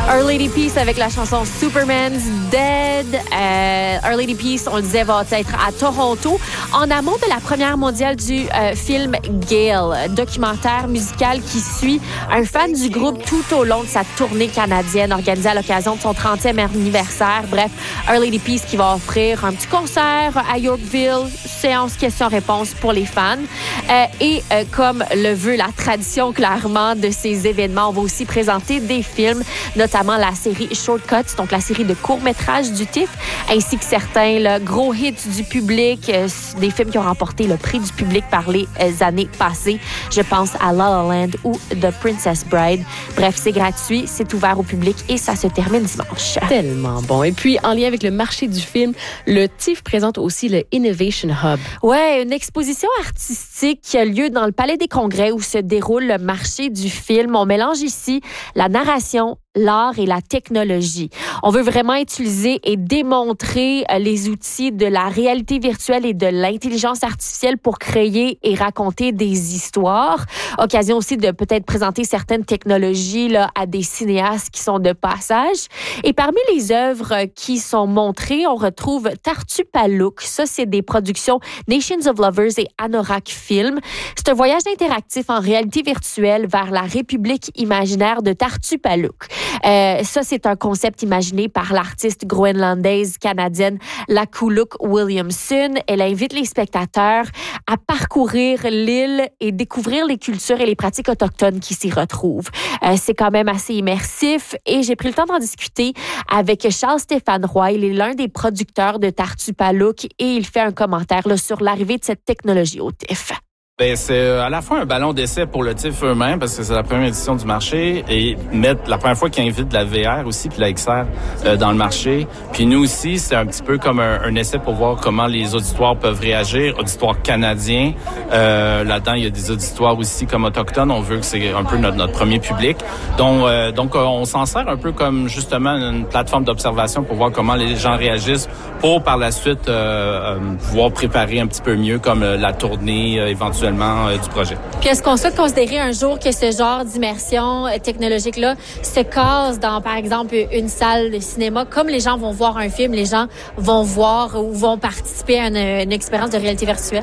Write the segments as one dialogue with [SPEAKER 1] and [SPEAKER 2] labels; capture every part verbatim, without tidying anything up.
[SPEAKER 1] Our Lady Peace avec la chanson Superman's Dead. Euh, Our Lady Peace, on le disait, va être à Toronto en amont de la première mondiale du euh, film Gale, documentaire musical qui suit un fan du groupe tout au long de sa tournée canadienne organisée à l'occasion de son trentième anniversaire. Bref, Our Lady Peace qui va offrir un petit concert à Yorkville, séance questions-réponses pour les fans. Euh, et euh, comme le veut la tradition clairement de ces événements, on va aussi présenter des films, notamment la série Shortcuts, donc la série de courts-métrages du T I F F, ainsi que certains là, gros hits du public, euh, des films qui ont remporté le prix du public par les euh, années passées. Je pense à La La Land ou The Princess Bride. Bref, c'est gratuit, c'est ouvert au public et ça se termine dimanche.
[SPEAKER 2] Tellement bon. Et puis, en lien avec le marché du film, le T I F F présente aussi le Innovation Hub.
[SPEAKER 1] Ouais, une exposition artistique qui a lieu dans le Palais des Congrès où se déroule le marché du film. On mélange ici la narration, l'art et la technologie. On veut vraiment utiliser et démontrer les outils de la réalité virtuelle et de l'intelligence artificielle pour créer et raconter des histoires. Occasion aussi de peut-être présenter certaines technologies là, à des cinéastes qui sont de passage. Et parmi les œuvres qui sont montrées, on retrouve Tartupaluk. Ça, c'est des productions Nations of Lovers et Anorak Film. C'est un voyage interactif en réalité virtuelle vers la République imaginaire de Tartupaluk. Euh, ça, c'est un concept imaginé par l'artiste groenlandaise canadienne Lakuluk Williamson. Elle invite les spectateurs à parcourir l'île et découvrir les cultures et les pratiques autochtones qui s'y retrouvent. Euh, c'est quand même assez immersif et j'ai pris le temps d'en discuter avec Charles-Stéphane Roy. Il est l'un des producteurs de Tartupaluk et il fait un commentaire là, sur l'arrivée de cette technologie au T I F F.
[SPEAKER 3] Ben, c'est à la fois un ballon d'essai pour le T I F F eux-mêmes parce que c'est la première édition du marché et mettre la première fois qu'ils invitent de la V R aussi puis la X R euh, dans le marché. Puis nous aussi, c'est un petit peu comme un, un essai pour voir comment les auditoires peuvent réagir, auditoires canadiens. Euh, là-dedans, il y a des auditoires aussi comme autochtones. On veut que c'est un peu notre, notre premier public. Donc, euh, donc on s'en sert un peu comme justement une plateforme d'observation pour voir comment les gens réagissent pour par la suite euh, euh, pouvoir préparer un petit peu mieux comme euh, la tournée euh, éventuelle du projet.
[SPEAKER 1] Puis est-ce qu'on souhaite considérer un jour que ce genre d'immersion technologique-là se case dans, par exemple, une salle de cinéma? Comme les gens vont voir un film, les gens vont voir ou vont participer à une, une expérience de réalité virtuelle?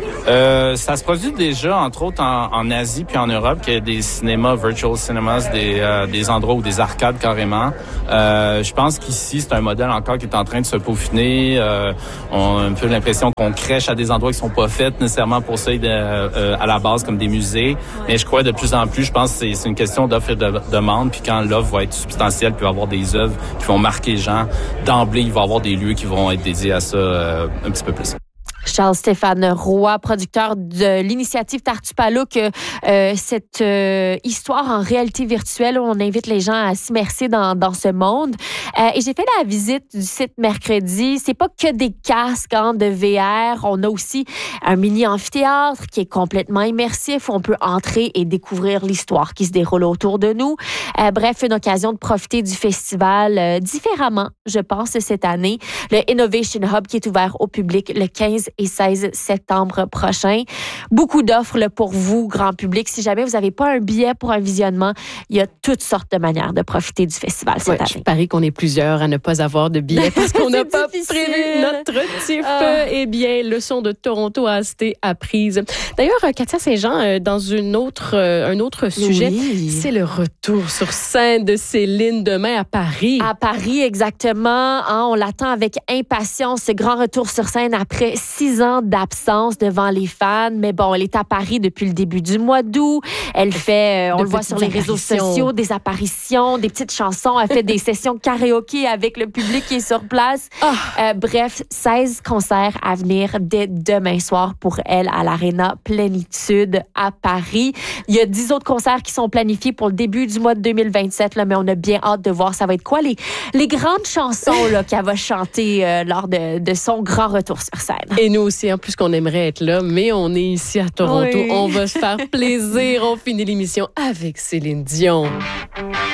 [SPEAKER 3] Euh, ça se produit déjà, entre autres, en, en Asie puis en Europe, qu'il y a des cinémas, virtual cinemas, des, euh, des endroits ou des arcades carrément. Euh, je pense qu'ici, c'est un modèle encore qui est en train de se peaufiner. Euh, on a un peu l'impression qu'on crèche à des endroits qui sont pas faits nécessairement pour ça de, euh, à la base comme des musées. Mais je crois de plus en plus, je pense que c'est, c'est une question d'offre et de demande. Puis quand l'offre va être substantielle, puis il va y avoir des œuvres qui vont marquer les gens, d'emblée, il va y avoir des lieux qui vont être dédiés à ça euh, un petit peu plus.
[SPEAKER 1] Charles-Stéphane Roy, producteur de l'initiative Tartupaluk, euh, cette euh, histoire en réalité virtuelle où on invite les gens à s'immerser dans, dans ce monde. Euh, et j'ai fait la visite du site mercredi. C'est pas que des casques hein, de V R. On a aussi un mini amphithéâtre qui est complètement immersif où on peut entrer et découvrir l'histoire qui se déroule autour de nous. Euh, bref, une occasion de profiter du festival euh, différemment, je pense, cette année. Le Innovation Hub qui est ouvert au public le quinze et seize septembre prochain. Beaucoup d'offres là, pour vous, grand public. Si jamais vous n'avez pas un billet pour un visionnement, il y a toutes sortes de manières de profiter du festival cette
[SPEAKER 2] ouais,
[SPEAKER 1] année.
[SPEAKER 2] Je parie qu'on est plusieurs à ne pas avoir de billets parce qu'on n'a pas
[SPEAKER 1] difficile.
[SPEAKER 2] prévu notre T I F F. Ah. Eh bien, le son de Toronto a été apprise. D'ailleurs, Katia Saint-Jean, dans une autre, un autre sujet, oui. C'est le retour sur scène de Céline demain à Paris.
[SPEAKER 1] À Paris, exactement. Hein, on l'attend avec impatience, ce grand retour sur scène après six ans d'absence devant les fans. Mais bon, elle est à Paris depuis le début du mois d'août. Elle fait, euh, on le voit sur les réseaux sociaux, des apparitions, des petites chansons. Elle fait des sessions karaoké avec le public qui est sur place. Oh. Euh, bref, seize concerts à venir dès demain soir pour elle à l'Arena Plénitude à Paris. Il y a dix autres concerts qui sont planifiés pour le début du mois de deux mille vingt-sept, là, mais on a bien hâte de voir ça va être quoi les, les grandes chansons là, qu'elle va chanter euh, lors de, de son grand retour sur scène.
[SPEAKER 2] Et nous aussi, en plus qu'on aimerait être là, mais on est ici à Toronto. Oui. On va se faire plaisir. On finit l'émission avec Céline Dion.